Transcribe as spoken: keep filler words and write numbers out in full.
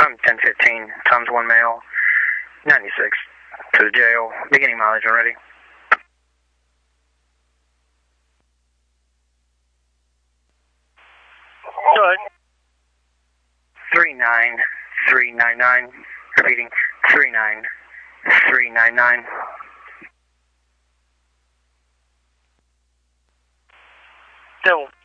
I'm ten fifteen, times one male, ninety-six, to the jail, beginning mileage already. Go ahead. three nine three nine nine, repeating, three nine three nine nine. Devil.